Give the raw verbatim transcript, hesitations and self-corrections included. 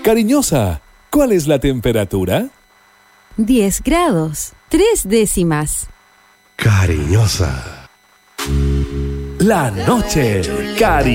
Cariñosa, ¿cuál es la temperatura? diez grados, tres décimas. Cariñosa. La noche, cari